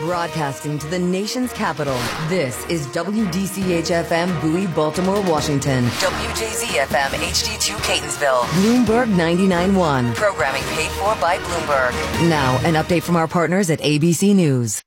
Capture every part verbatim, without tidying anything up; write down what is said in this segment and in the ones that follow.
Broadcasting to the nation's capital, this is W D C H F M Bowie, Baltimore, Washington. W J Z F M H D two Catonsville. Bloomberg ninety-nine point one. Programming paid for by Bloomberg. Now, an update from our partners at A B C News.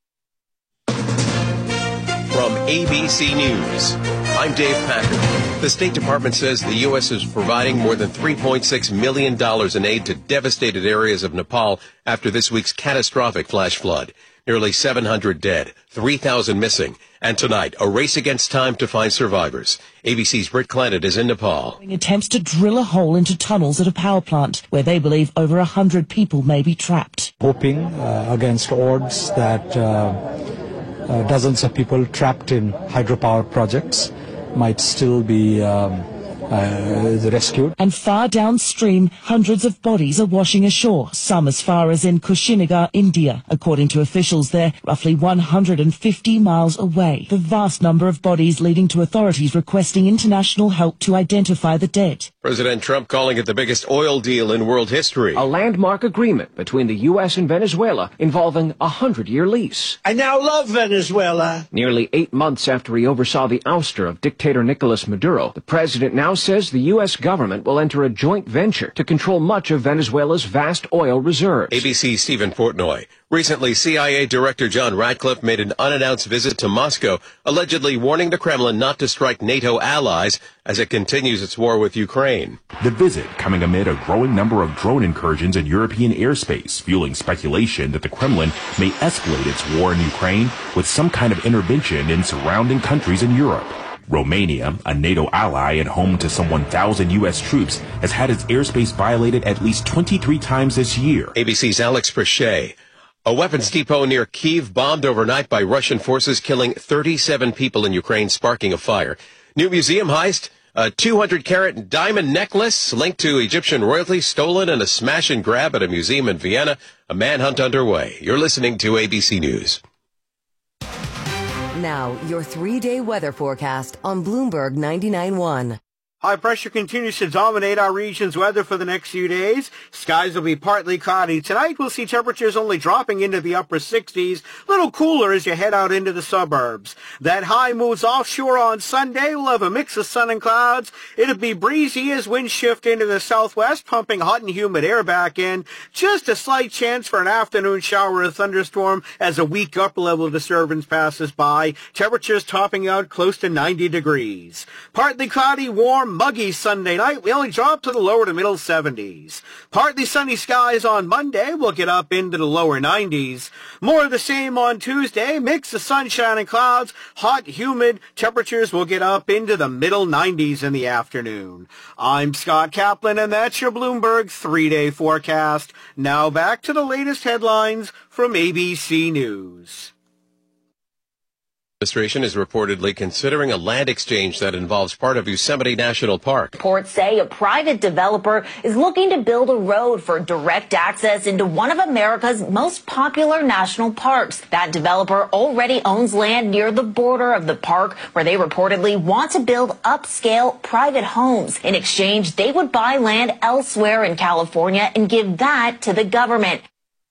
From A B C News, I'm Dave Packer. The State Department says the U S is providing more than three point six million dollars in aid to devastated areas of Nepal after this week's catastrophic flash flood. Nearly seven hundred dead, three thousand missing, and tonight, a race against time to find survivors. A B C's Britt Clannet is in Nepal. Attempts to drill a hole into tunnels at a power plant where they believe over one hundred people may be trapped. Hoping uh, against odds that uh, uh, dozens of people trapped in hydropower projects might still be um, uh, rescued. And far downstream, hundreds of bodies are washing ashore, some as far as in Kushinagar, India. According to officials there, roughly one hundred fifty miles away. The vast number of bodies leading to authorities requesting international help to identify the dead. President Trump calling it the biggest oil deal in world history. A landmark agreement between the U S and Venezuela involving a hundred-year lease. I now love Venezuela. Nearly eight months after he oversaw the ouster of dictator Nicolas Maduro, the president now says the U S government will enter a joint venture to control much of Venezuela's vast oil reserves. A B C's Stephen Portnoy. Recently, C I A Director John Ratcliffe made an unannounced visit to Moscow, allegedly warning the Kremlin not to strike NATO allies as it continues its war with Ukraine. The visit coming amid a growing number of drone incursions in European airspace, fueling speculation that the Kremlin may escalate its war in Ukraine with some kind of intervention in surrounding countries in Europe. Romania, a NATO ally and home to some one thousand U S troops, has had its airspace violated at least twenty-three times this year. A B C's Alex Perchet. A weapons depot near Kyiv bombed overnight by Russian forces, killing thirty-seven people in Ukraine, sparking a fire. New museum heist, a two hundred carat diamond necklace linked to Egyptian royalty stolen, and a smash and grab at a museum in Vienna. A manhunt underway. You're listening to A B C News. Now, your three-day weather forecast on Bloomberg ninety-nine point one. High pressure continues to dominate our region's weather for the next few days. Skies will be partly cloudy. Tonight we'll see temperatures only dropping into the upper sixties. A little cooler as you head out into the suburbs. That high moves offshore on Sunday. We'll have a mix of sun and clouds. It'll be breezy as winds shift into the southwest, pumping hot and humid air back in. Just a slight chance for an afternoon shower or thunderstorm as a weak upper-level disturbance passes by. Temperatures topping out close to ninety degrees. Partly cloudy, warm, muggy Sunday night. We only drop to the lower to middle seventies. Partly sunny skies on Monday. We'll get up into the lower nineties. More of the same on Tuesday. Mix of sunshine and clouds. Hot, humid. Temperatures will get up into the middle nineties in the afternoon. I'm Scott Kaplan, and that's your Bloomberg three-day forecast. Now back to the latest headlines from A B C News. Administration is reportedly considering a land exchange that involves part of Yosemite National Park. Reports say a private developer is looking to build a road for direct access into one of America's most popular national parks. That developer already owns land near the border of the park, where they reportedly want to build upscale private homes. In exchange, they would buy land elsewhere in California and give that to the government.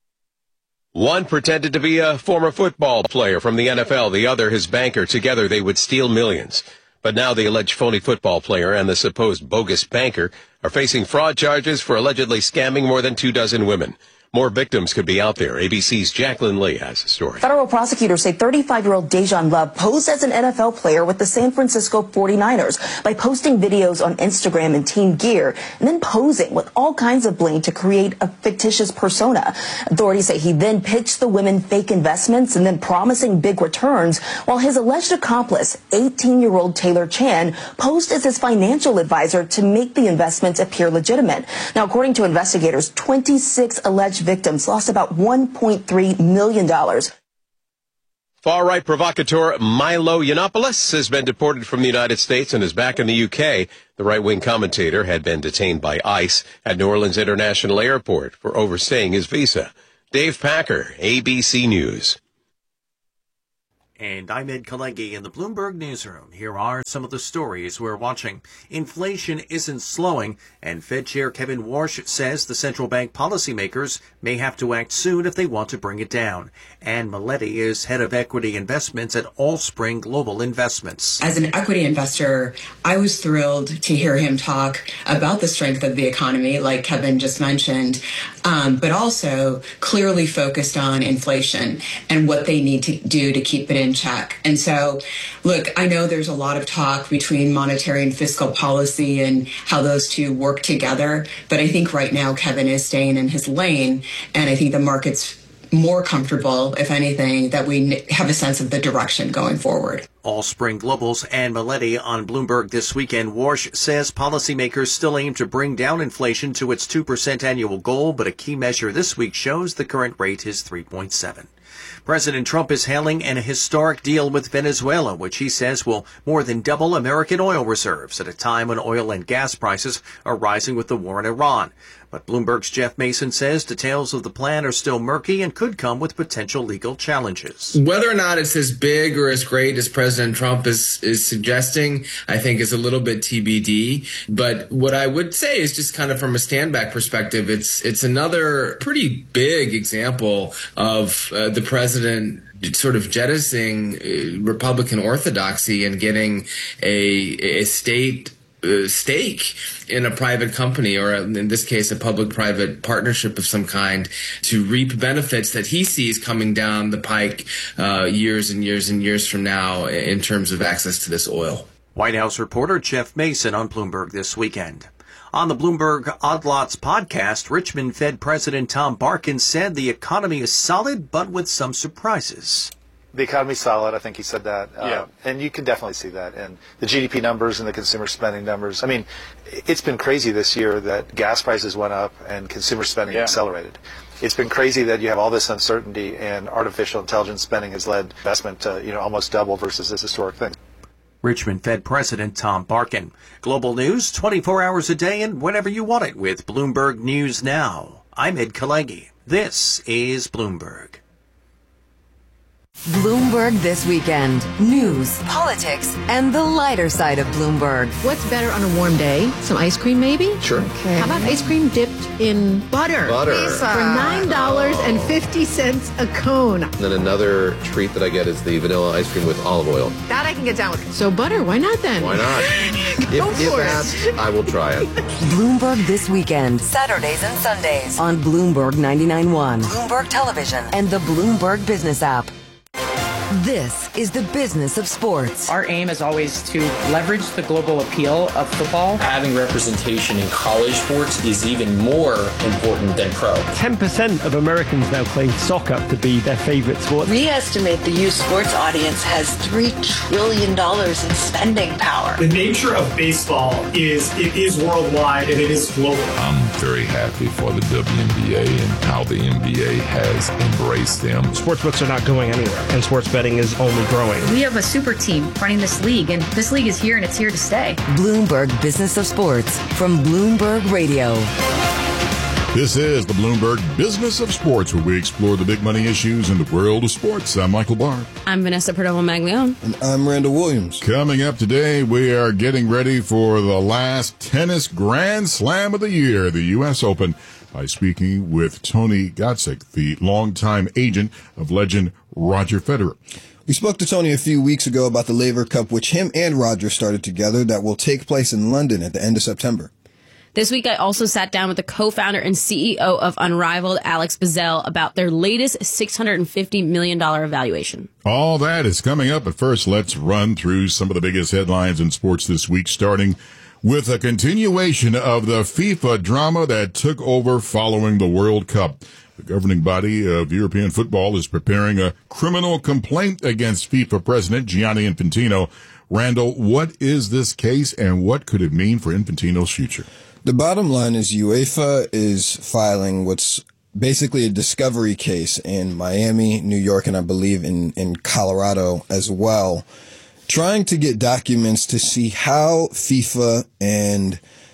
One pretended to be a former football player from the N F L, the other his banker. Together they would steal millions. But now the alleged phony football player and the supposed bogus banker are facing fraud charges for allegedly scamming more than two dozen women. More victims could be out there. A B C's Jacqueline Lee has a story. Federal prosecutors say thirty-five-year-old Dejan Love posed as an N F L player with the San Francisco forty-niners by posting videos on Instagram in team gear and then posing with all kinds of bling to create a fictitious persona. Authorities say he then pitched the women fake investments and then promising big returns, while his alleged accomplice, eighteen-year-old Taylor Chan, posed as his financial advisor to make the investments appear legitimate. Now, according to investigators, twenty-six alleged victims lost about one point three million dollars. Far-right provocateur Milo Yiannopoulos has been deported from the United States and is back in the U K. The right-wing commentator had been detained by ICE at New Orleans International Airport for overstaying his visa. Dave Packer, A B C News. And I'm Ed Kalegi in the Bloomberg Newsroom. Here are some of the stories we're watching. Inflation isn't slowing, and Fed Chair Kevin Warsh says the central bank policymakers may have to act soon if they want to bring it down. Anne Maletti is head of equity investments at Allspring Global Investments. As an equity investor, I was thrilled to hear him talk about the strength of the economy, like Kevin just mentioned, um, but also clearly focused on inflation and what they need to do to keep it in check. And so, look, I know there's a lot of talk between monetary and fiscal policy and how those two work together, but I think right now Kevin is staying in his lane, and I think the market's more comfortable, if anything, that we have a sense of the direction going forward. Allspring Global's Anne Maletti on Bloomberg This Weekend. Warsh says policymakers still aim to bring down inflation to its two percent annual goal, but a key measure this week shows the current rate is three point seven. President Trump is hailing an historic deal with Venezuela, which he says will more than double American oil reserves at a time when oil and gas prices are rising with the war in Iran. But Bloomberg's Jeff Mason says details of the plan are still murky and could come with potential legal challenges. Whether or not it's as big or as great as President Trump is, is suggesting, I think is a little bit T B D. But what I would say is just kind of from a standback perspective, it's it's another pretty big example of uh, the president sort of jettisoning uh, Republican orthodoxy and getting a, a state Uh, stake in a private company, or in this case, a public-private partnership of some kind, to reap benefits that he sees coming down the pike uh, years and years and years from now in terms of access to this oil. White House reporter Jeff Mason on Bloomberg This Weekend. On the Bloomberg Odd Lots podcast, Richmond Fed President Tom Barkin said the economy is solid, but with some surprises. The economy's solid. I think he said that. Yeah. Uh, and you can definitely see that in the G D P numbers and the consumer spending numbers. I mean, it's been crazy this year that gas prices went up and consumer spending yeah. accelerated. It's been crazy that you have all this uncertainty, and artificial intelligence spending has led investment to, you know, almost double versus this historic thing. Richmond Fed President Tom Barkin. Global news twenty-four hours a day and whenever you want it with Bloomberg News Now. I'm Ed Kalegi. This is Bloomberg. Bloomberg This Weekend. News, politics, and the lighter side of Bloomberg. What's better on a warm day? Some ice cream, maybe? Sure. Okay. How about ice cream dipped in butter? Butter. Lisa. For nine dollars and fifty cents a cone. And then another treat that I get is the vanilla ice cream with olive oil. That I can get down with. So butter, why not then? Why not? Go if, if for asked, it. I will try it. Bloomberg This Weekend. Saturdays and Sundays on Bloomberg ninety-nine point one, Bloomberg Television, and the Bloomberg Business app. This is the business of sports. Our aim is always to leverage the global appeal of football. Having representation in college sports is even more important than pro. ten percent of Americans now claim soccer to be their favorite sport. We estimate the youth sports audience has three trillion dollars in spending power. The nature of baseball is it is worldwide and it is global. I'm very happy for the W N B A and how the N B A has embraced them. Sportsbooks are not going anywhere, and sports betting is only growing. We have a super team running this league, and this league is here and it's here to stay. Bloomberg Business of Sports from Bloomberg Radio. This is the Bloomberg Business of Sports, where we explore the big money issues in the world of sports. I'm Michael Barr. I'm Vanessa Perdomo-Maglione. And I'm Randall Williams. Coming up today, we are getting ready for the last tennis Grand Slam of the year, the U S Open, by speaking with Tony Godsick, the longtime agent of legend Roger Federer. We spoke to Tony a few weeks ago about the Laver Cup, which him and Roger started together, that will take place in London at the end of September. This week, I also sat down with the co-founder and C E O of Unrivaled, Alex Bazell, about their latest six hundred fifty million dollars evaluation. All that is coming up, but first, let's run through some of the biggest headlines in sports this week, starting with a continuation of the FIFA drama that took over following the World Cup. The governing body of European football is preparing a criminal complaint against FIFA president Gianni Infantino. Randall, what is this case and what could it mean for Infantino's future? The bottom line is UEFA is filing what's basically a discovery case in Miami, New York, and I believe in, in Colorado as well, trying to get documents to see how FIFA and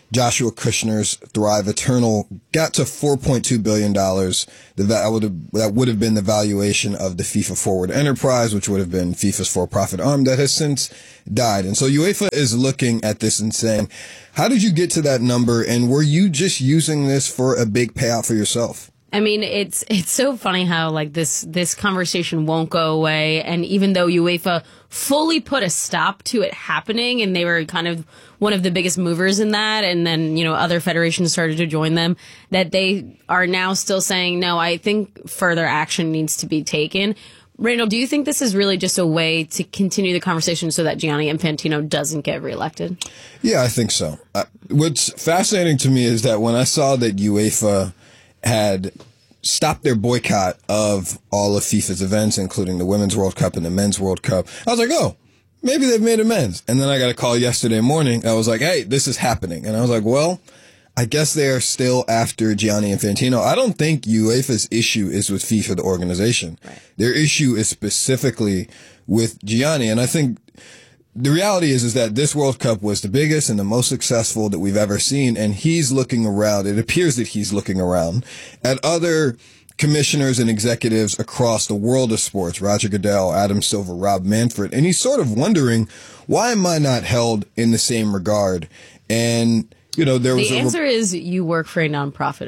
Joshua Kushner's Thrive Eternal got to four point two billion dollars. That would have, that would have been the valuation of the FIFA Forward Enterprise, which would have been FIFA's for-profit arm that has since died. And so UEFA is looking at this and saying, how did you get to that number? And were you just using this for a big payout for yourself? I mean, it's it's so funny how like this this conversation won't go away, and even though UEFA fully put a stop to it happening, and they were kind of one of the biggest movers in that, and then you know other federations started to join them, that they are now still saying no. I think further action needs to be taken. Randall, do you think this is really just a way to continue the conversation so that Gianni Infantino doesn't get reelected? Yeah, I think so. Uh, what's fascinating to me is that when I saw that UEFA had stopped their boycott of all of FIFA's events, including the Women's World Cup and the Men's World Cup, I was like, oh, maybe they've made amends. And then I got a call yesterday morning. I was like, hey, this is happening. And I was like, well, I guess they're still after Gianni Infantino. I don't think UEFA's issue is with FIFA, the organization. Right. Their issue is specifically with Gianni. And I think the reality is, is that this World Cup was the biggest and the most successful that we've ever seen. And he's looking around. It appears that he's looking around at other commissioners and executives across the world of sports, Roger Goodell, Adam Silver, Rob Manfred. And he's sort of wondering, why am I not held in the same regard? And, you know, there was the a answer re- is you work for a nonprofit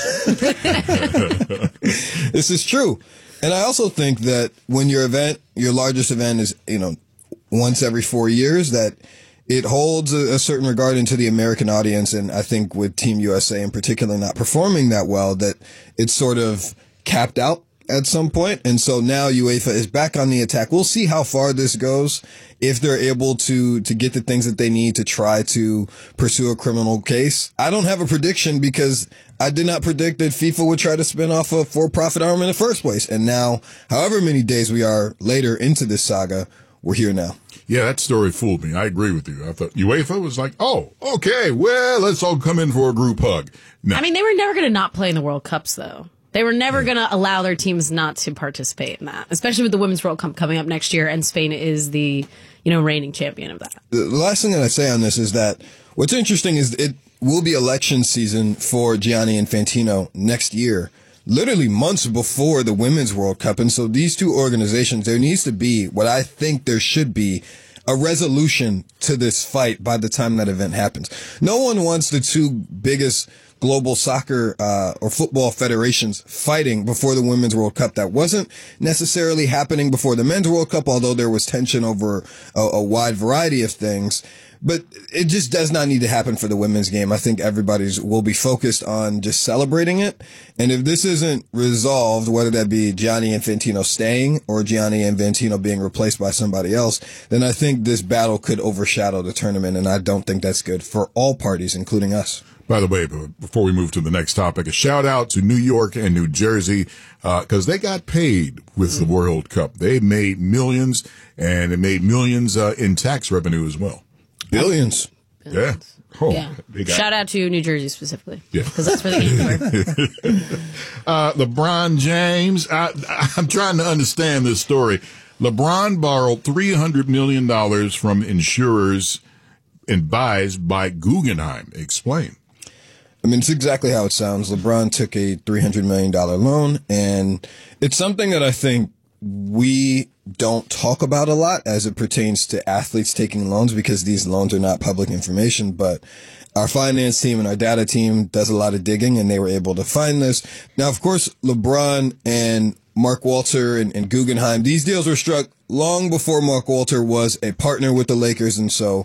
organization. This is true. And I also think that when your event, your largest event is, you know, once every four years, that it holds a, a certain regard into the American audience. And I think with Team U S A in particular not performing that well, that it's sort of capped out at some point. And so now UEFA is back on the attack. We'll see how far this goes, if they're able to, to get the things that they need to try to pursue a criminal case. I don't have a prediction because I did not predict that FIFA would try to spin off a for-profit arm in the first place. And now, however many days we are later into this saga, we're here now. Yeah, that story fooled me. I agree with you. I thought UEFA was like, oh, okay, well, let's all come in for a group hug. No. I mean, they were never going to not play in the World Cups, though. They were never going to allow their teams not to participate in that, especially with the Women's World Cup coming up next year, and Spain is the, you know, reigning champion of that. The last thing that I say on this is that what's interesting is it will be election season for Gianni Infantino next year, literally months before the Women's World Cup. And so these two organizations, there needs to be what I think there should be, a resolution to this fight by the time that event happens. No one wants the two biggest global soccer uh, or football federations fighting before the Women's World Cup. That wasn't necessarily happening before the Men's World Cup, although there was tension over a, a wide variety of things. But it just does not need to happen for the women's game. I think everybody's will be focused on just celebrating it. And if this isn't resolved, whether that be Gianni Infantino staying or Gianni Infantino being replaced by somebody else, then I think this battle could overshadow the tournament. And I don't think that's good for all parties, including us. By the way, before we move to the next topic, a shout out to New York and New Jersey, because uh, they got paid with the World Cup. They made millions, and it made millions uh, in tax revenue as well. Billions. Billions. Yeah. Oh, yeah. Shout out to New Jersey specifically. Yeah. Because that's where the games were. uh, LeBron James, I, I'm trying to understand this story. LeBron borrowed three hundred million dollars from insurers and buys by Guggenheim. Explain. I mean, it's exactly how it sounds. LeBron took a three hundred million dollars loan, and it's something that I think we don't talk about a lot as it pertains to athletes taking loans, because these loans are not public information. But our finance team and our data team does a lot of digging, and they were able to find this. Now, of course, LeBron and Mark Walter and, and Guggenheim, these deals were struck long before Mark Walter was a partner with the Lakers. And so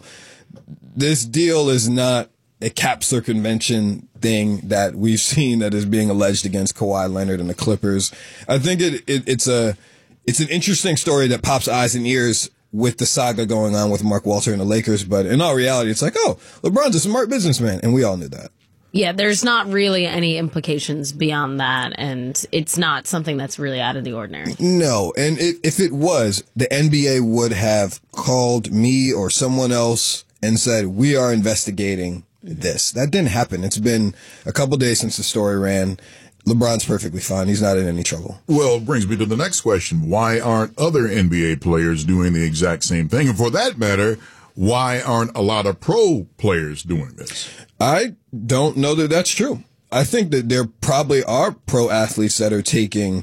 this deal is not a cap circumvention thing that we've seen that is being alleged against Kawhi Leonard and the Clippers. I think it, it it's a it's an interesting story that pops eyes and ears with the saga going on with Mark Walter and the Lakers. But in all reality, it's like, oh, LeBron's a smart businessman, and we all knew that. Yeah, there's not really any implications beyond that, and it's not something that's really out of the ordinary. No, and it, if it was, the N B A would have called me or someone else and said, we are investigating this. That didn't happen. It's been a couple days since the story ran. LeBron's perfectly fine. He's not in any trouble. Well, it brings me to the next question. Why aren't other N B A players doing the exact same thing? And for that matter, why aren't a lot of pro players doing this? I don't know that that's true. I think that there probably are pro athletes that are taking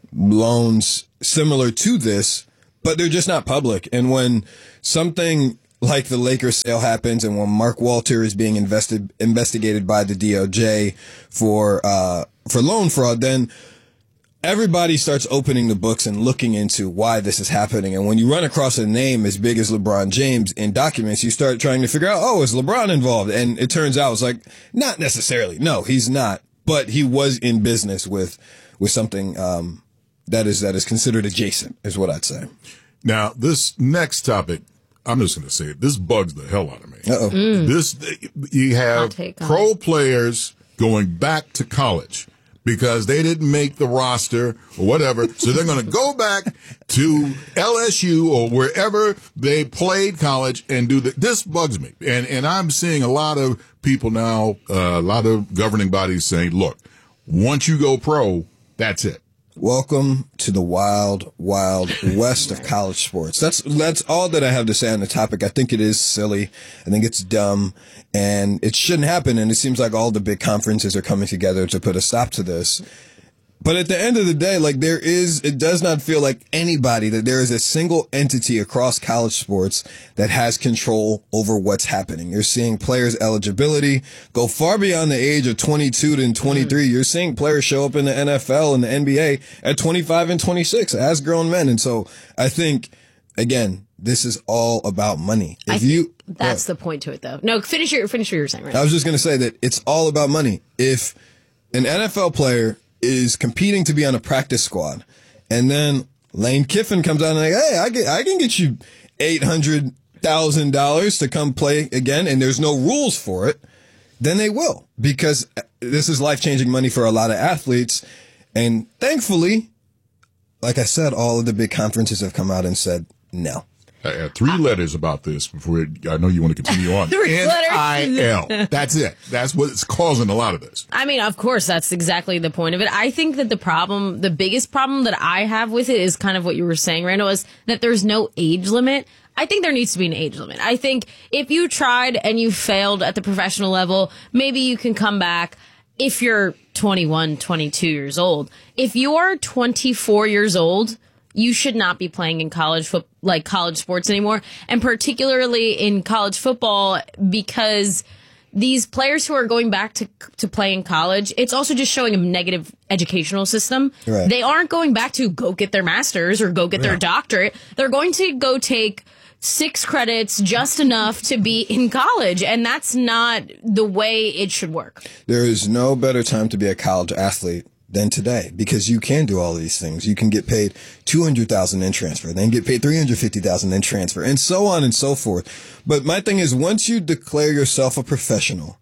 loans similar to this, but they're just not public. And when something like the Lakers sale happens, and when Mark Walter is being invested investigated by the D O J for uh for loan fraud, then everybody starts opening the books and looking into why this is happening. And when you run across a name as big as LeBron James in documents, you start trying to figure out, oh, is LeBron involved? And it turns out it's like, not necessarily. No, he's not. But he was in business with with something um that is that is considered adjacent, is what I'd say. Now, this next topic, I'm just going to say it. This bugs the hell out of me. Uh-oh. Mm. This, you have pro players going back to college because they didn't make the roster or whatever. So they're going to go back to L S U or wherever they played college and do the, this bugs me. And, and I'm seeing a lot of people now, uh, a lot of governing bodies saying, look, once you go pro, that's it. Welcome to the wild, wild west of college sports. That's that's all that I have to say on the topic. I think it is silly. I think it's dumb, and it shouldn't happen. And it seems like all the big conferences are coming together to put a stop to this. But at the end of the day, like there is, it does not feel like anybody, that there is a single entity across college sports that has control over what's happening. You're seeing players' eligibility go far beyond the age of twenty-two to twenty-three. You're seeing players show up in the N F L and the N B A at twenty-five and twenty-six as grown men. And so I think, again, this is all about money. If you, that's uh, the point to it, though. No, finish your, finish what you were saying. Right I was just going to say that it's all about money. If an N F L player is competing to be on a practice squad, and then Lane Kiffin comes out and like, hey, I get, I can get you eight hundred thousand dollars to come play again, and there's no rules for it, then they will, because this is life-changing money for a lot of athletes. And thankfully, like I said, all of the big conferences have come out and said no. I had three letters about this before I know you want to continue on. N I L. That's it. That's what's causing a lot of this. I mean, of course, that's exactly the point of it. I think that the problem, the biggest problem that I have with it is kind of what you were saying, Randall, is that there's no age limit. I think there needs to be an age limit. I think if you tried and you failed at the professional level, maybe you can come back if you're twenty-one, twenty-two years old. If you're twenty-four years old, you should not be playing in college foot, like college sports anymore, and particularly in college football, because these players who are going back to to play in college, it's also just showing a negative educational system. Right. They aren't going back to go get their master's or go get yeah. their doctorate. They're going to go take six credits, just enough to be in college, and that's not the way it should work. There is no better time to be a college athlete than today, because you can do all these things. You can get paid two hundred thousand dollars in transfer, then get paid three hundred fifty thousand dollars in transfer, and so on and so forth. But my thing is, once you declare yourself a professional,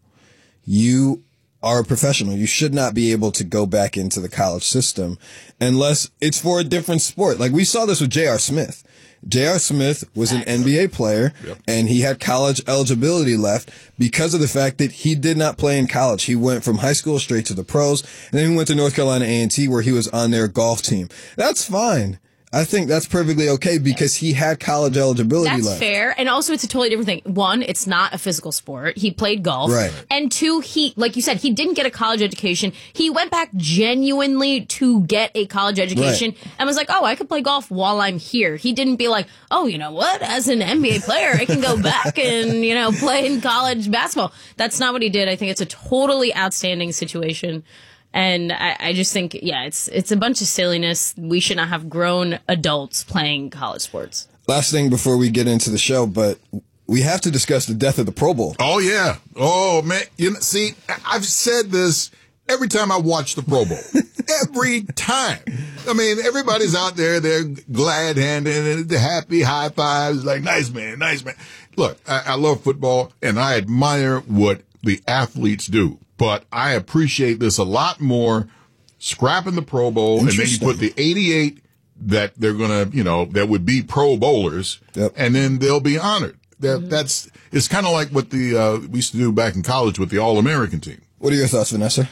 you are a professional. You should not be able to go back into the college system unless it's for a different sport. Like we saw this with J R. Smith. J R. Smith was an N B A player, yep. and he had college eligibility left because of the fact that he did not play in college. He went from high school straight to the pros, and then he went to North Carolina A and T where he was on their golf team. That's fine. I think that's perfectly okay because he had college eligibility That's left. That's fair. And also, it's a totally different thing. One, it's not a physical sport. He played golf. Right. And two, he, like you said, he didn't get a college education. He went back genuinely to get a college education right. and was like, oh, I could play golf while I'm here. He didn't be like, oh, you know what? As an N B A player, I can go back and, you know, play in college basketball. That's not what he did. I think it's a totally outstanding situation. And I, I just think, yeah, it's it's a bunch of silliness. We should not have grown adults playing college sports. Last thing before we get into the show, but we have to discuss the death of the Pro Bowl. Oh, yeah. Oh, man. You know, see, I've said this every time I watch the Pro Bowl. Every time. I mean, everybody's out there. They're glad-handed and happy, high fives, like, nice man, nice man. Look, I, I love football, and I admire what the athletes do. But I appreciate this a lot more, scrapping the Pro Bowl, and then you put the eighty-eight that they're going to, you know, that would be Pro Bowlers, yep. and then they'll be honored. That, mm-hmm. That's, it's kind of like what the, uh, we used to do back in college with the All-American team. What are your thoughts, Vanessa?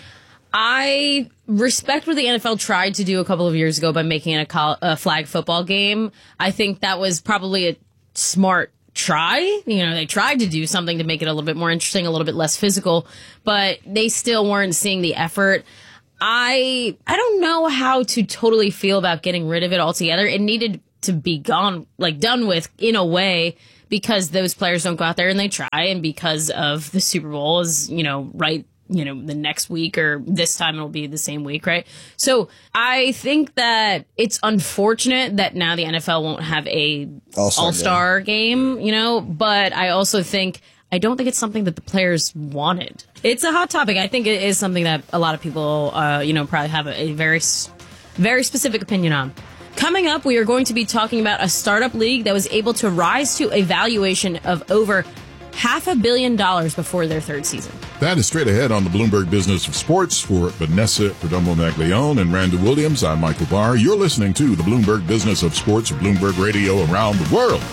I respect what the N F L tried to do a couple of years ago by making it a, col- a flag football game. I think that was probably a smart try. You know, they tried to do something to make it a little bit more interesting, a little bit less physical, but they still weren't seeing the effort. I I don't know how to totally feel about getting rid of it altogether. It needed to be gone, like done with in a way, because those players don't go out there and they try, and because of the Super Bowl is, you know, right, you know, the next week, or this time it'll be the same week, right? So I think that it's unfortunate that now the N F L won't have a All-Star, all-star game. game, you know, but I also think, I don't think it's something that the players wanted. It's a hot topic. I think it is something that a lot of people, uh, you know, probably have a, a very, very specific opinion on. Coming up, we are going to be talking about a startup league that was able to rise to a valuation of over half a billion dollars before their third season. That is straight ahead on the Bloomberg Business of Sports. For Vanessa Perdomo-Maglione and Randall Williams, I'm Michael Barr. You're listening to the Bloomberg Business of Sports, Bloomberg Radio around the world.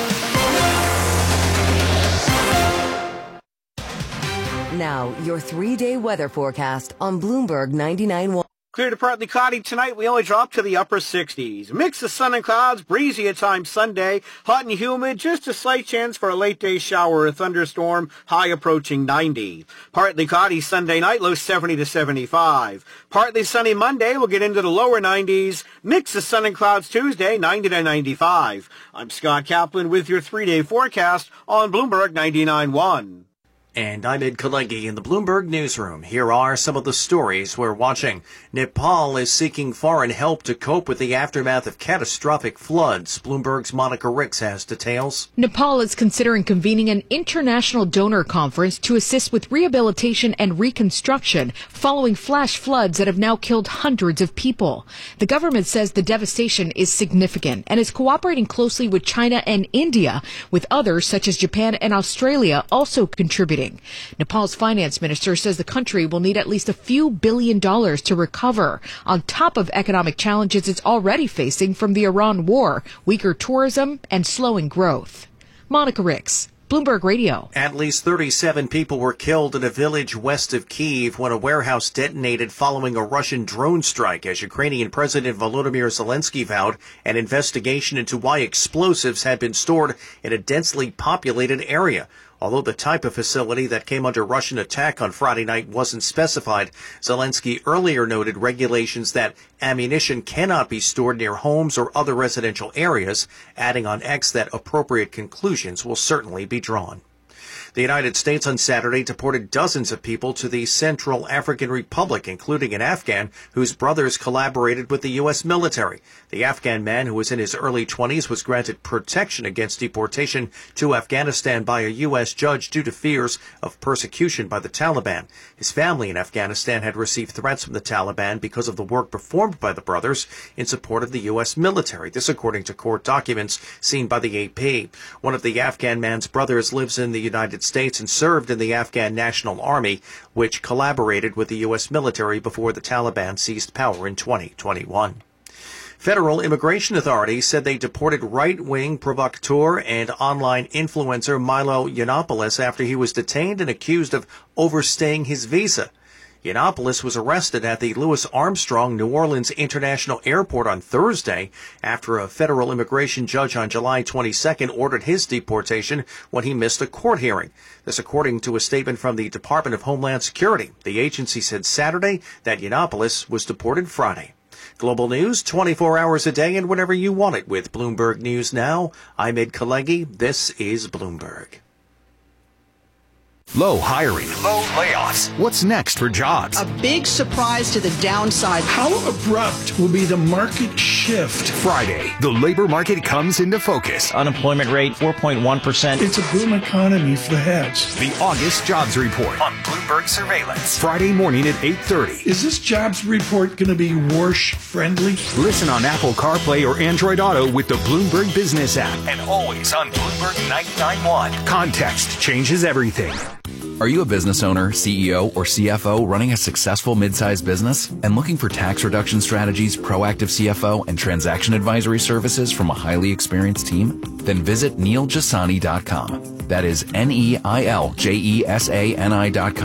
Now, your three-day weather forecast on Bloomberg ninety-nine point one. Clear to partly cloudy tonight. We only drop to the upper sixties. Mix of sun and clouds, breezy at times Sunday, hot and humid, just a slight chance for a late day shower or thunderstorm, high approaching ninety. Partly cloudy Sunday night, low seventy to seventy-five. Partly sunny Monday, we'll get into the lower nineties. Mix of sun and clouds Tuesday, ninety to ninety-five. I'm Scott Kaplan with your three-day forecast on Bloomberg ninety-nine point one. And I'm Ed Kalegi in the Bloomberg Newsroom. Here are some of the stories we're watching. Nepal is seeking foreign help to cope with the aftermath of catastrophic floods. Bloomberg's Monica Ricks has details. Nepal is considering convening an international donor conference to assist with rehabilitation and reconstruction following flash floods that have now killed hundreds of people. The government says the devastation is significant and is cooperating closely with China and India, with others such as Japan and Australia also contributing. Nepal's finance minister says the country will need at least a few billion dollars to recover, on top of economic challenges it's already facing from the Iran war, weaker tourism, and slowing growth. Monica Ricks, Bloomberg Radio. At least thirty-seven people were killed in a village west of Kyiv when a warehouse detonated following a Russian drone strike, as Ukrainian President Volodymyr Zelensky vowed an investigation into why explosives had been stored in a densely populated area. Although the type of facility that came under Russian attack on Friday night wasn't specified, Zelensky earlier noted regulations that ammunition cannot be stored near homes or other residential areas, adding on X that appropriate conclusions will certainly be drawn. The United States on Saturday deported dozens of people to the Central African Republic, including an Afghan whose brothers collaborated with the U S military. The Afghan man, who was in his early twenties, was granted protection against deportation to Afghanistan by a U S judge due to fears of persecution by the Taliban. His family in Afghanistan had received threats from the Taliban because of the work performed by the brothers in support of the U S military. This according to court documents seen by the A P. One of the Afghan man's brothers lives in the United States and served in the Afghan National Army, which collaborated with the U S military before the Taliban seized power in twenty twenty-one. Federal immigration authorities said they deported right-wing provocateur and online influencer Milo Yiannopoulos after he was detained and accused of overstaying his visa. Yiannopoulos was arrested at the Louis Armstrong New Orleans International Airport on Thursday after a federal immigration judge on July twenty-second ordered his deportation when he missed a court hearing. This according to a statement from the Department of Homeland Security. The agency said Saturday that Yiannopoulos was deported Friday. Global news, twenty-four hours a day and whenever you want it with Bloomberg News Now. I'm Ed Kalegi. This is Bloomberg. Low hiring. Low layoffs. What's next for jobs? A big surprise to the downside. How abrupt will be the market shift? Friday, the labor market comes into focus. Unemployment rate, four point one percent. It's a boom economy for the heads. The August Jobs Report on Bloomberg Surveillance. Friday morning at eight thirty. Is this jobs report going to be Warsh friendly? Listen on Apple CarPlay or Android Auto with the Bloomberg Business app. And always on Bloomberg ninety-nine point one. Context changes everything. Are you a business owner, C E O, or C F O running a successful mid-sized business and looking for tax reduction strategies, proactive C F O, and transaction advisory services from a highly experienced team? Then visit neil jasani dot com. That is N E I L J E S A N I dot com.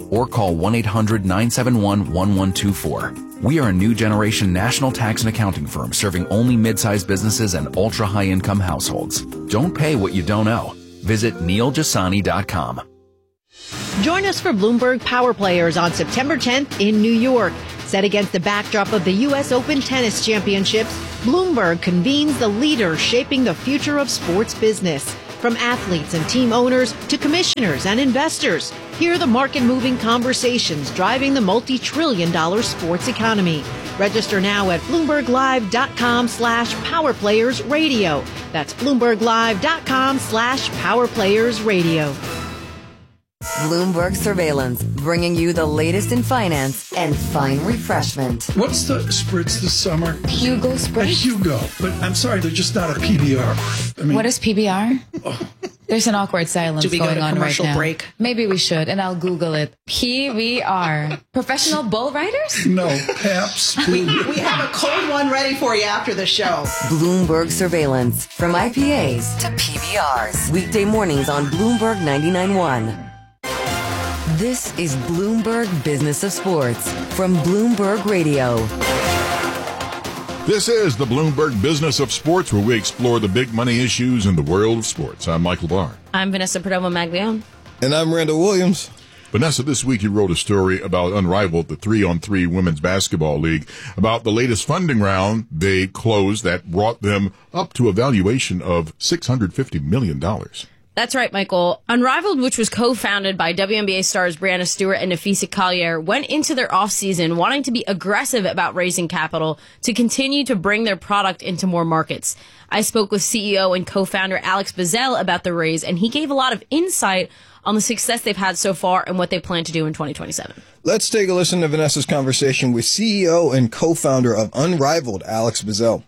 or call one eight hundred nine seven one one one two four. We are a new generation national tax and accounting firm serving only mid-sized businesses and ultra-high-income households. Don't pay what you don't owe. Visit neil jasani dot com. Join us for Bloomberg Power Players on September tenth in New York. Set against the backdrop of the U S Open Tennis Championships, Bloomberg convenes the leaders shaping the future of sports business. From athletes and team owners to commissioners and investors, hear the market-moving conversations driving the multi-trillion dollar sports economy. Register now at bloomberglive.com slash powerplayersradio. That's bloomberglive.com slash powerplayersradio. Bloomberg Surveillance, bringing you the latest in finance and fine refreshment. What's the spritz this summer? Hugo A Spritz. Hugo. But I'm sorry, they're just not a P B R. I mean, What is P B R? Oh. There's an awkward silence Do we go going to on right commercial now. break? Maybe we should, and I'll Google it. P B R. Professional bull riders? No, Paps. We, we have a cold one ready for you after the show. Bloomberg Surveillance, from I P As to P B Rs. Weekday mornings on Bloomberg ninety-nine point one. This is Bloomberg Business of Sports from Bloomberg Radio. This is the Bloomberg Business of Sports, where we explore the big money issues in the world of sports. I'm Michael Barr. I'm Vanessa Perdomo-Maglione. And I'm Randall Williams. Vanessa, this week you wrote a story about Unrivaled, the three-on-three women's basketball league, about the latest funding round they closed that brought them up to a valuation of six hundred fifty million dollars. That's right, Michael. Unrivaled, which was co-founded by W N B A stars Brianna Stewart and Nafisa Collier, went into their offseason wanting to be aggressive about raising capital to continue to bring their product into more markets. I spoke with C E O and co-founder Alex Bazell about the raise, and he gave a lot of insight on the success they've had so far and what they plan to do in twenty twenty-seven. Let's take a listen to Vanessa's conversation with C E O and co-founder of Unrivaled, Alex Bazell.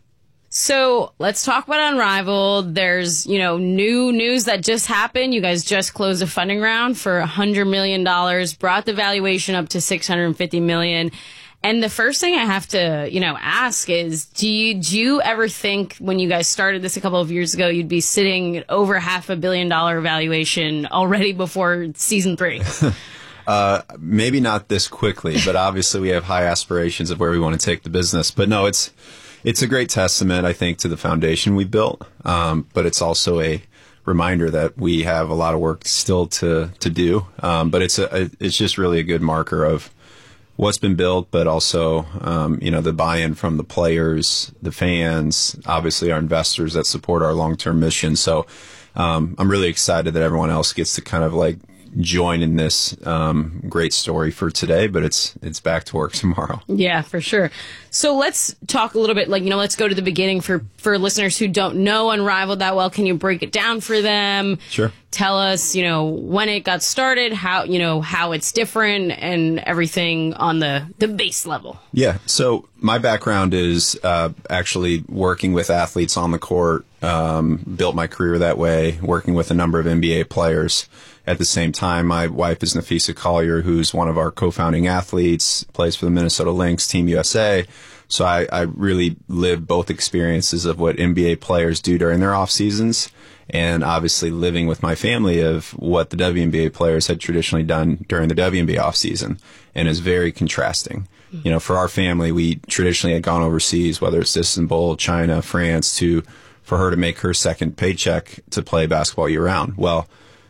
So let's talk about Unrivaled. There's, you know, new news that just happened. You guys just closed a funding round for one hundred million dollars, brought the valuation up to six hundred fifty million dollars. And the first thing I have to, you know, ask is, do you, do you ever think when you guys started this a couple of years ago, you'd be sitting at over half a billion dollar valuation already before season three? Uh, maybe not this quickly, but obviously we have high aspirations of where we want to take the business. But no, it's, It's a great testament, I think, to the foundation we built, um, but it's also a reminder that we have a lot of work still to to do. Um, but it's a it's just really a good marker of what's been built, but also um, you know the buy-in from the players, the fans, obviously our investors that support our long-term mission. So um, I'm really excited that everyone else gets to kind of like join in this um, great story for today, but it's it's back to work tomorrow. Yeah, for sure. So let's talk a little bit, like, you know, let's go to the beginning for, for listeners who don't know Unrivaled that well. Can you break it down for them? Sure. Tell us, you know, when it got started, how, you know, how it's different and everything on the, the base level. Yeah. So my background is uh, actually working with athletes on the court, um, built my career that way, working with a number of N B A players. At the same time, my wife is Nafisa Collier, who's one of our co-founding athletes, plays for the Minnesota Lynx, Team U S A. So I, I really live both experiences of what N B A players do during their off seasons, and obviously living with my family of what the W N B A players had traditionally done during the W N B A off season, and is very contrasting. Mm-hmm. You know, for our family, we traditionally had gone overseas, whether it's Istanbul, China, France, to for her to make her second paycheck to play basketball year round. Well,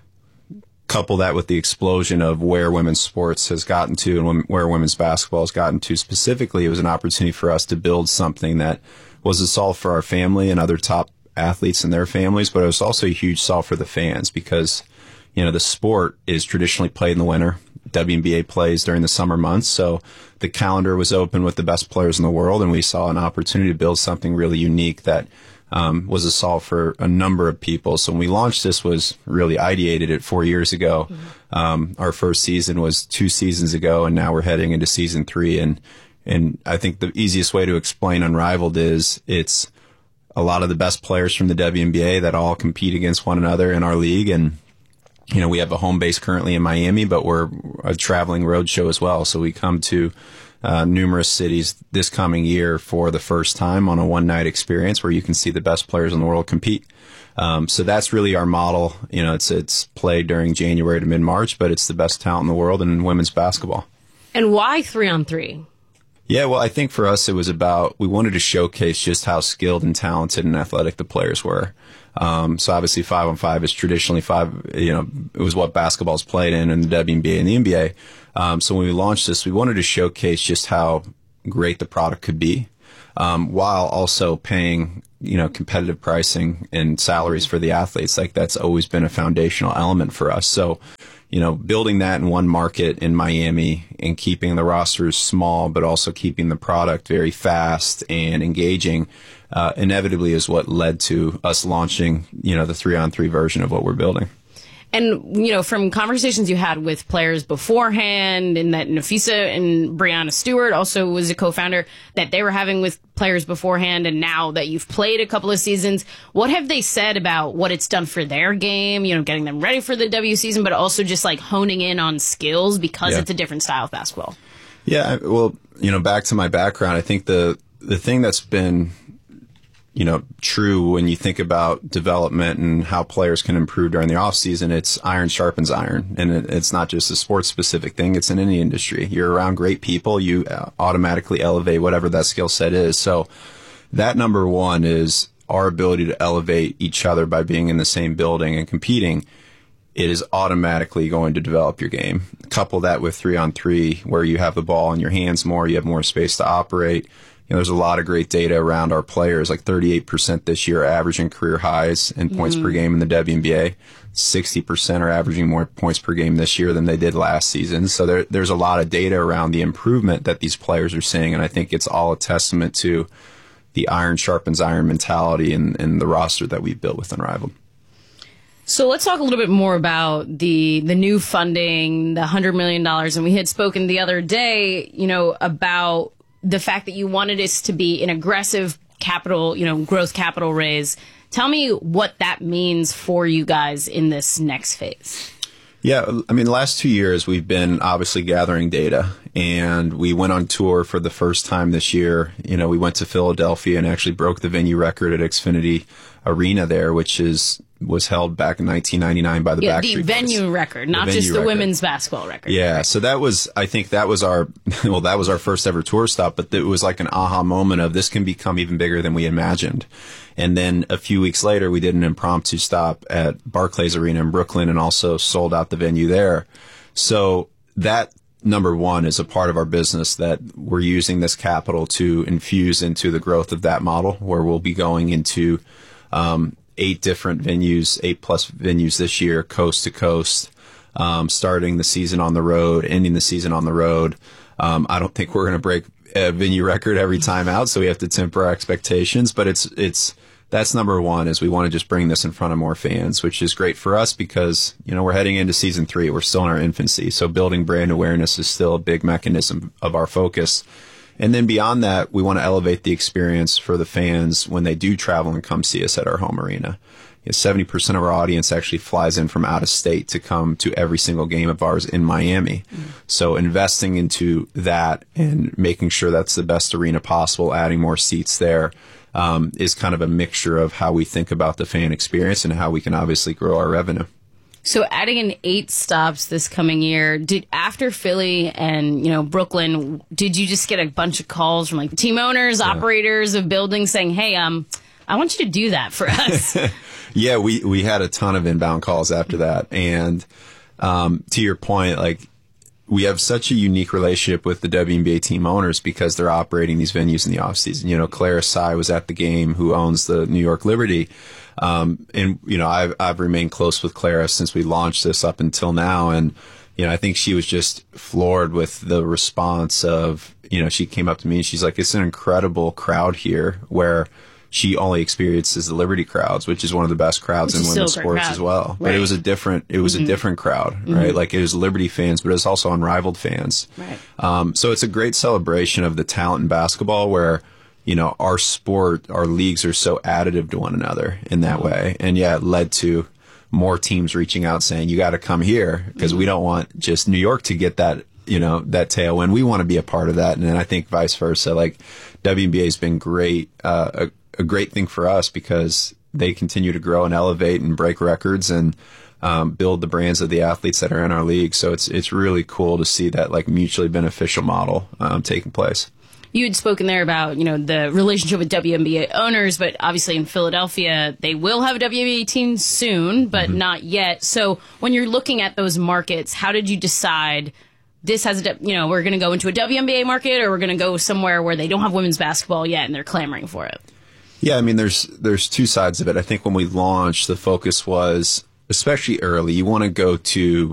couple that with the explosion of where women's sports has gotten to and where women's basketball has gotten to specifically, it was an opportunity for us to build something that was a solve for our family and other top athletes and their families, but it was also a huge solve for the fans because, you know, the sport is traditionally played in the winter. W N B A plays during the summer months, so the calendar was open with the best players in the world, and we saw an opportunity to build something really unique that Um, was a solve for a number of people. So when we launched this, was really ideated it four years ago. Mm-hmm. Um, our first season was two seasons ago, and now we're heading into season three. And and I think the easiest way to explain Unrivaled is it's a lot of the best players from the W N B A that all compete against one another in our league, and you know, we have a home base currently in Miami, but we're a traveling road show as well. So we come to uh, numerous cities this coming year for the first time on a one night experience where you can see the best players in the world compete. Um, so that's really our model. You know, it's it's played during January to mid March, but it's the best talent in the world in women's basketball. And why three on three? Yeah, well, I think for us it was about, we wanted to showcase just how skilled and talented and athletic the players were. Um, so obviously five on five is traditionally five, you know, it was what basketball's played in in the W N B A and the N B A. Um, so when we launched this, we wanted to showcase just how great the product could be, um, while also paying, you know, competitive pricing and salaries for the athletes. Like that's always been a foundational element for us. So, you know, building that in one market in Miami and keeping the rosters small, but also keeping the product very fast and engaging, uh, inevitably is what led to us launching, you know, the three on three version of what we're building. And, you know, from conversations you had with players beforehand, and that Nafisa and Brianna Stewart also was a co-founder, that they were having with players beforehand, and now that you've played a couple of seasons, what have they said about what it's done for their game, you know, getting them ready for the W season, but also just like honing in on skills because Yeah. it's a different style of basketball? Yeah, well, you know, back to my background, I think the the thing that's been, you know, true when you think about development and how players can improve during the off season, it's iron sharpens iron. And it, it's not just a sports specific thing. It's in any industry. You're around great people. You automatically elevate whatever that skill set is. So that number one is our ability to elevate each other by being in the same building and competing. It is automatically going to develop your game. Couple that with three on three, where you have the ball in your hands more, you have more space to operate. You know, there's a lot of great data around our players, like thirty-eight percent this year are averaging career highs in points Mm. per game in the W N B A. sixty percent are averaging more points per game this year than they did last season. So there, there's a lot of data around the improvement that these players are seeing, and I think it's all a testament to the iron sharpens iron mentality and, and the roster that we've built with Unrivaled. So let's talk a little bit more about the the new funding, the one hundred million dollars. And we had spoken the other day, you know, about the fact that you wanted this to be an aggressive capital, you know, growth capital raise. Tell me what that means for you guys in this next phase. Yeah, I mean, the last two years we've been obviously gathering data, and we went on tour for the first time this year. You know, we went to Philadelphia and actually broke the venue record at Xfinity Arena there, which is was held back in nineteen ninety-nine by the Yeah, Backstreet the venue Boys. record, The not venue just the record. women's basketball record. Yeah, so that was, I think that was our, well, that was our first ever tour stop, but it was like an aha moment of this can become even bigger than we imagined. And then a few weeks later, we did an impromptu stop at Barclays Arena in Brooklyn and also sold out the venue there. So that, number one, is a part of our business that we're using this capital to infuse into the growth of that model, where we'll be going into um, eight different venues, eight plus venues this year, coast to coast, um, starting the season on the road, ending the season on the road. Um, I don't think we're going to break a venue record every time out, so we have to temper our expectations. But it's it's that's number one, is we want to just bring this in front of more fans, which is great for us because, you know, we're heading into season three. We're still in our infancy, so building brand awareness is still a big mechanism of our focus. And then beyond that, we want to elevate the experience for the fans when they do travel and come see us at our home arena. You know, seventy percent of our audience actually flies in from out of state to come to every single game of ours in Miami. Mm-hmm. So investing into that and making sure that's the best arena possible, adding more seats there, um, is kind of a mixture of how we think about the fan experience and how we can obviously grow our revenue. So adding in eight stops this coming year, did after Philly and, you know, Brooklyn, did you just get a bunch of calls from like team owners, yeah. operators of buildings saying, hey, um, I want you to do that for us? Yeah, we, we had a ton of inbound calls after that. And um, to your point, like, we have such a unique relationship with the W N B A team owners because they're operating these venues in the off season. You know, Clara Tsai was at the game, who owns the New York Liberty. Um, and, you know, I've, I've remained close with Clara since we launched this up until now. And, you know, I think she was just floored with the response of, you know, she came up to me and she's like, it's an incredible crowd here, where she only experiences the Liberty crowds, which is one of the best crowds which in women's sports as well. Right. But it was a different, it was mm-hmm. a different crowd, right? Mm-hmm. Like, it was Liberty fans, but it was also Unrivaled fans. Right. Um, so it's a great celebration of the talent in basketball, where, you know, our sport, our leagues are so additive to one another in that way. And yeah, it led to more teams reaching out saying, you got to come here, because we don't want just New York to get that, you know, that tailwind. We want to be a part of that. And then I think vice versa. Like, W N B A has been great, uh, a, a great thing for us, because they continue to grow and elevate and break records and um, build the brands of the athletes that are in our league. So it's it's really cool to see that like mutually beneficial model um, taking place. You had spoken there about, you know, the relationship with W N B A owners, but obviously in Philadelphia, they will have a W N B A team soon, but mm-hmm. not yet. So when you're looking at those markets, how did you decide this has a, you know, we're going to go into a W N B A market, or we're going to go somewhere where they don't have women's basketball yet and they're clamoring for it? Yeah, I mean, there's there's two sides of it. I think when we launched, the focus was, especially early, you want to go to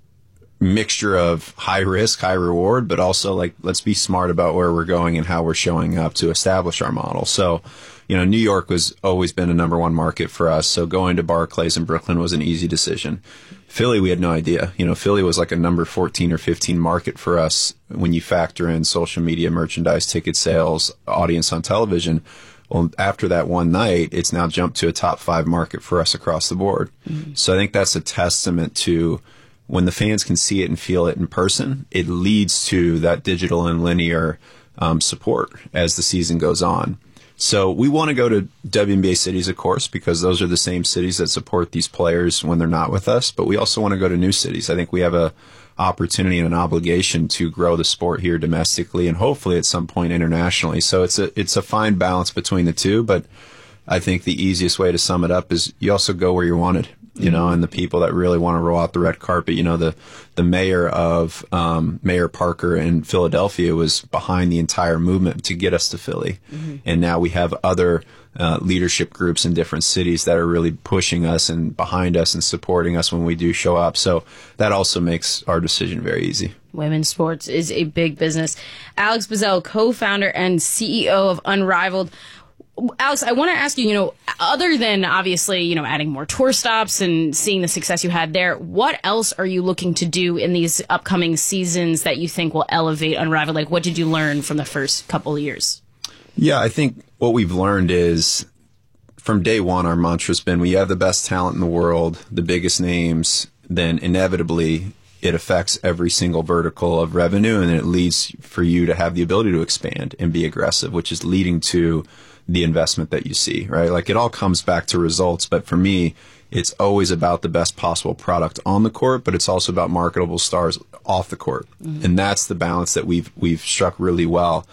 mixture of high risk, high reward, but also like, let's be smart about where we're going and how we're showing up to establish our model. So, you know, New York was always been a number one market for us. So going to Barclays in Brooklyn was an easy decision. Philly, we had no idea. You know, Philly was like a number fourteen or fifteen market for us when you factor in social media, merchandise, ticket sales, audience on television. Well, after that one night, it's now jumped to a top five market for us across the board. Mm-hmm. So I think that's a testament to when the fans can see it and feel it in person, it leads to that digital and linear um, support as the season goes on. So we want to go to W N B A cities, of course, because those are the same cities that support these players when they're not with us. But we also want to go to new cities. I think we have a opportunity and an obligation to grow the sport here domestically and hopefully at some point internationally. So it's a it's a fine balance between the two. But I think the easiest way to sum it up is you also go where you're wanted. You know, and the people that really want to roll out the red carpet, you know, the, the mayor of, um, Mayor Parker in Philadelphia was behind the entire movement to get us to Philly. Mm-hmm. And now we have other, uh, leadership groups in different cities that are really pushing us and behind us and supporting us when we do show up. So that also makes our decision very easy. Women's sports is a big business. Alex Buzzell, co-founder and C E O of Unrivaled. Alex, I want to ask you, you know, other than obviously, you know, adding more tour stops and seeing the success you had there, what else are you looking to do in these upcoming seasons that you think will elevate Unrivaled? Like, what did you learn from the first couple of years? Yeah, I think what we've learned is from day one, our mantra's been we have the best talent in the world, the biggest names, then inevitably it affects every single vertical of revenue, and it leads for you to have the ability to expand and be aggressive, which is leading to the investment that you see, right? Like it all comes back to results. But for me, it's always about the best possible product on the court, but it's also about marketable stars off the court. Mm-hmm. And that's the balance that we've, we've struck really well.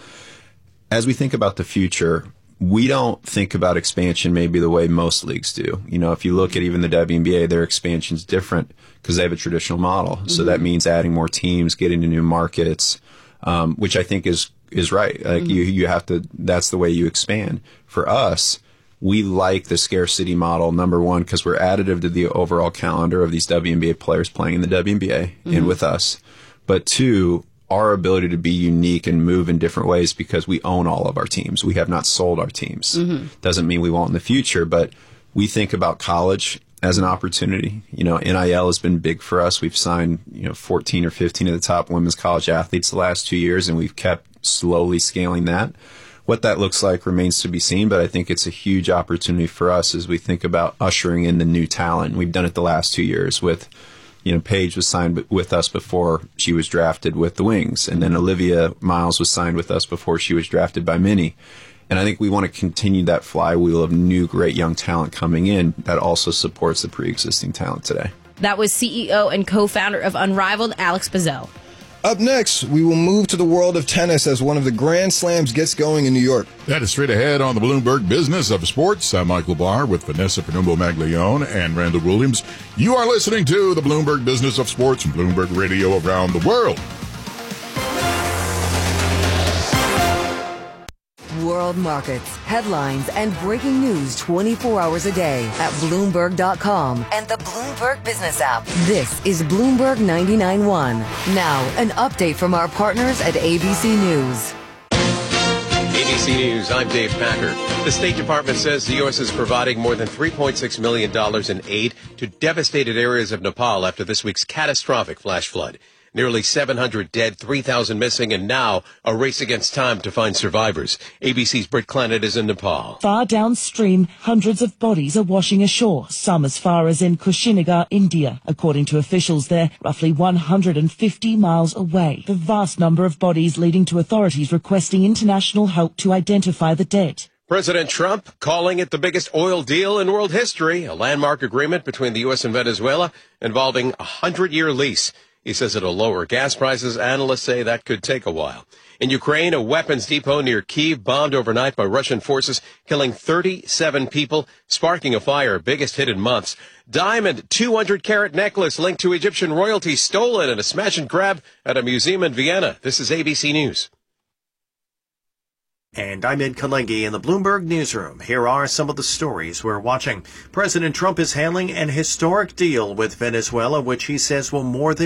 As we think about the future, we don't think about expansion maybe the way most leagues do. You know, if you look at even the W N B A, their expansion's different because they have a traditional model. Mm-hmm. So that means adding more teams, getting to new markets, um, which I think is is right. Like mm-hmm. you, you have to, that's the way you expand. For us, we like the scarcity model, number one, because we're additive to the overall calendar of these W N B A players playing in the W N B A mm-hmm. and with us. But two, our ability to be unique and move in different ways because we own all of our teams. We have not sold our teams. Mm-hmm. Doesn't mean we won't in the future, but we think about college as an opportunity. You know, N I L has been big for us. We've signed, you know, fourteen or fifteen of the top women's college athletes the last two years, and we've kept slowly scaling that. What that looks like remains to be seen, but I think it's a huge opportunity for us as we think about ushering in the new talent. We've done it the last two years with, you know, Paige was signed with us before she was drafted with the Wings, and then Olivia Miles was signed with us before she was drafted by Minnie. And I think we want to continue that flywheel of new, great young talent coming in that also supports the pre-existing talent today. That was C E O and co-founder of Unrivaled, Alex Buzzell. Up next, we will move to the world of tennis as one of the Grand Slams gets going in New York. That is straight ahead on the Bloomberg Business of Sports. I'm Michael Barr with Vanessa Panumbo-Maglione and Randall Williams. You are listening to the Bloomberg Business of Sports and Bloomberg Radio around the world. World markets, headlines, and breaking news twenty-four hours a day at Bloomberg dot com and the Bloomberg Business app. This is Bloomberg ninety-nine point one. Now, an update from our partners at A B C News. A B C News, I'm Dave Packer. The State Department says the U S is providing more than three point six million dollars in aid to devastated areas of Nepal after this week's catastrophic flash flood. Nearly seven hundred dead, three thousand missing, and now a race against time to find survivors. A B C's Britt Clannett is in Nepal. Far downstream, hundreds of bodies are washing ashore, some as far as in Kushinagar, India. According to officials there, roughly one hundred fifty miles away. The vast number of bodies leading to authorities requesting international help to identify the dead. President Trump calling it the biggest oil deal in world history, a landmark agreement between the U S and Venezuela involving a hundred-year lease. He says it'll lower gas prices. Analysts say that could take a while. In Ukraine, a weapons depot near Kyiv bombed overnight by Russian forces, killing thirty-seven people, sparking a fire, biggest hit in months. Diamond two hundred carat necklace linked to Egyptian royalty stolen in a smash and grab at a museum in Vienna. This is A B C News. And I'm Ed Kalengi in the Bloomberg Newsroom. Here are some of the stories we're watching. President Trump is handling an historic deal with Venezuela, which he says will more than